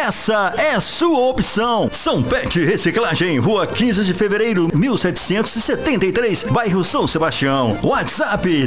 essa é sua opção. Sanpet Reciclagem, Rua 15 de Fevereiro, 1773, bairro São Sebastião. WhatsApp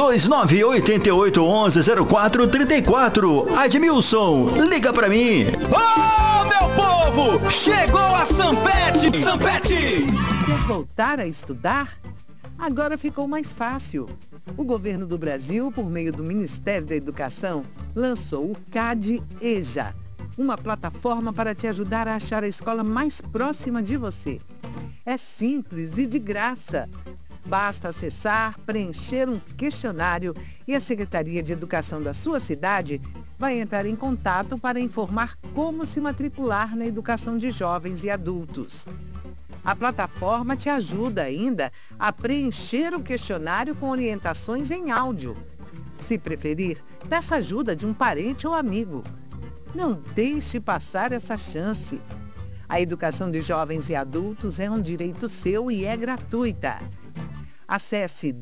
32988110434. Admilson, liga pra mim. Ô, meu povo, chegou a Sanpet! Sanpet! Quer voltar a estudar? Agora ficou mais fácil. O governo do Brasil, por meio do Ministério da Educação, lançou o CAD-EJA, uma plataforma para te ajudar a achar a escola mais próxima de você. É simples e de graça. Basta acessar, preencher um questionário e a Secretaria de Educação da sua cidade vai entrar em contato para informar como se matricular na educação de jovens e adultos. A plataforma te ajuda ainda a preencher o questionário com orientações em áudio. Se preferir, peça ajuda de um parente ou amigo. Não deixe passar essa chance. A educação de jovens e adultos é um direito seu e é gratuita. Acesse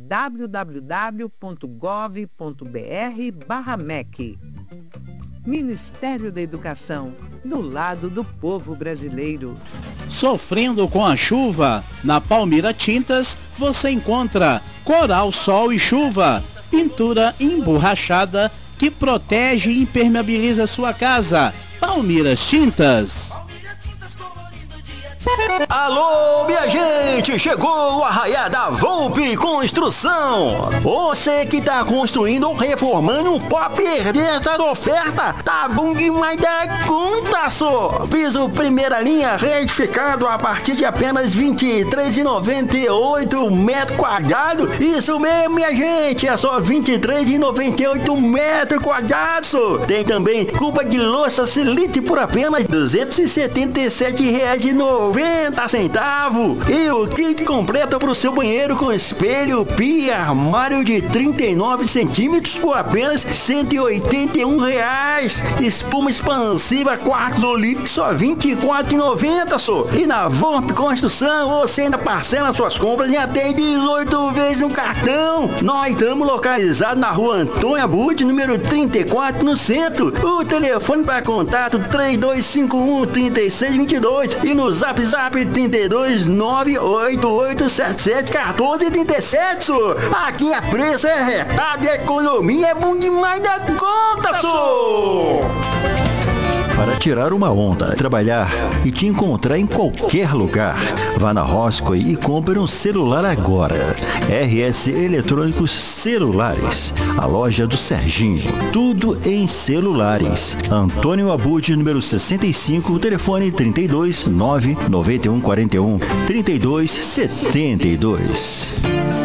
www.gov.br/MEC. Ministério da Educação, do lado do povo brasileiro. Sofrendo com a chuva? Na Palmira Tintas você encontra Coral Sol e Chuva, pintura emborrachada que protege e impermeabiliza sua casa. Palmiras Tintas. Alô, minha gente, chegou o Arraiá da Volpe Construção. Você que tá construindo ou reformando, não pode perder essa oferta. Tá bom demais da conta, só. Piso primeira linha retificado a partir de apenas R$ 23,98 metro quadrado. Isso mesmo, minha gente, é só R$ 23,98 metro quadrado, só. Tem também cuba de louça Silite por apenas R$ 277,90. E o kit completo para o seu banheiro com espelho, pia, armário de 39 centímetros por apenas R$ 181. Espuma expansiva quartos ou líquidos só R$ 24,90 só. E na Volpe Construção você ainda parcela suas compras em até 18 vezes no cartão. Nós estamos localizados na rua Antônio Abud, número 34, no centro. O telefone para contato 3251-3622 e no Zap 32-98877-1437. Aqui é preço, é retado, é economia, é bom demais da conta, só. Para tirar uma onda, trabalhar e te encontrar em qualquer lugar. Vá na Roscoe e compre um celular agora. RS Eletrônicos Celulares, a loja do Serginho. Tudo em celulares. Antônio Abud, número 65, telefone 32-9141-3272.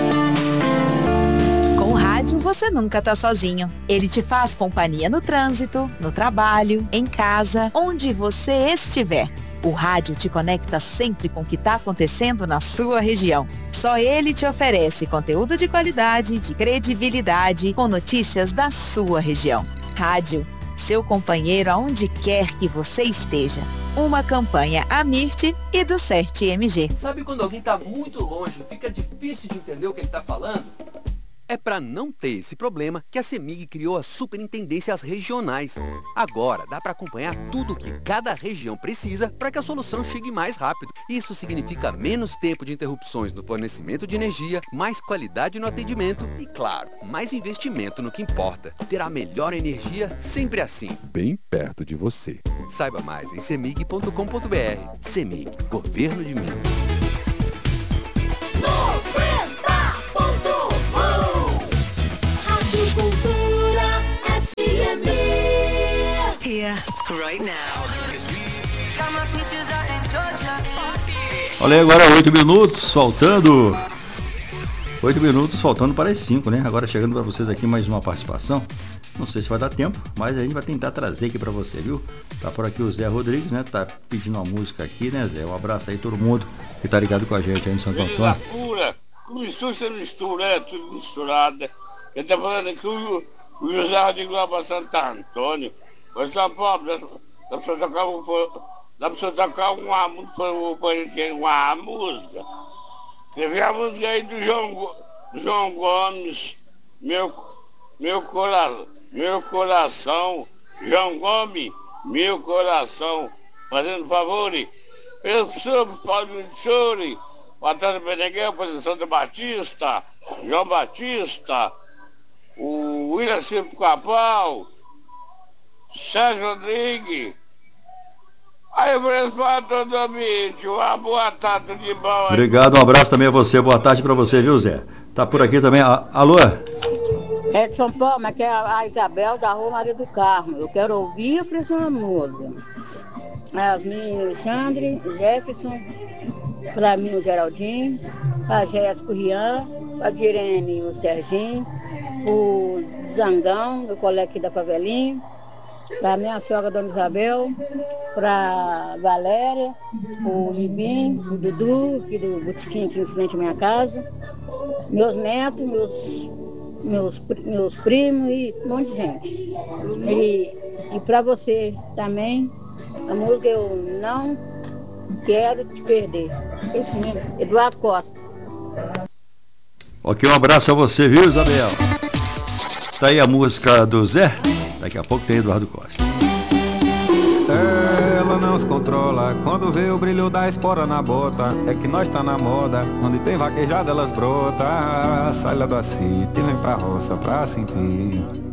Você nunca tá sozinho. Ele te faz companhia no trânsito, no trabalho, em casa, onde você estiver. O rádio te conecta sempre com o que está acontecendo na sua região. Só ele te oferece conteúdo de qualidade, de credibilidade, com notícias da sua região. Rádio, seu companheiro aonde quer que você esteja. Uma campanha Amirte e do CERT-MG. Sabe quando alguém tá muito longe, fica difícil de entender o que ele tá falando? É para não ter esse problema que a CEMIG criou as superintendências regionais. Agora dá para acompanhar tudo o que cada região precisa para que a solução chegue mais rápido. Isso significa menos tempo de interrupções no fornecimento de energia, mais qualidade no atendimento e, claro, mais investimento no que importa. Ter a melhor energia sempre assim. Bem perto de você. Saiba mais em cemig.com.br. CEMIG, Governo de Minas. Here, right now. Olha aí, agora 8 minutos, faltando 8 minutos, faltando para as 5, né? Agora chegando para vocês aqui mais uma participação. Não sei se vai dar tempo, mas a gente vai tentar trazer aqui para você, viu? Tá por aqui o Zé Rodrigues, né? Tá pedindo uma música aqui, né, Zé? Um abraço aí todo mundo que tá ligado com a gente aí em Santo Antônio. Pura, começou a ser mistura, tudo misturado. Ele tá falando aqui o José Rodrigues lá para Santo Antônio. Mas só pobre, dá pra você tocar uma música. Teve a música aí do João Gomes, meu coração, João Gomes, meu coração, fazendo favores. Eu sou Paulo de Chore, Batata Beneguel, posição do Batista, João Batista, o William Silva Capal, Sérgio Rodrigues. Aí eu preço para todo ambiente. Uma boa tarde de bom. Obrigado, um abraço também a você. Boa tarde para você, viu, Zé? Tá por aqui também. Alô? É de São Paulo, mas que é a Isabel da Rua Maria do Carmo. Eu quero ouvir a pressão música. Yasmin Alexandre, Jefferson, para mim o Geraldinho, a Jéssica, o Rian, a Direne, o Serginho, o Zangão, meu colega aqui da Favelinha, para minha sogra Dona Isabel, para Valéria, o Libim, o Dudu, aqui do botequim aqui em frente à minha casa, meus netos, meus primos e um monte de gente. E para você também, a música Eu Não Quero Te Perder. É isso mesmo, Eduardo Costa. Ok, um abraço a você, viu, Isabel? Tá aí a música do Zé. Daqui a pouco tem Eduardo Costa. Ela não se controla quando vê o brilho da espora na bota. É que nós tá na moda, onde tem vaquejada elas brota. Sai lá do assito e vem pra roça pra sentir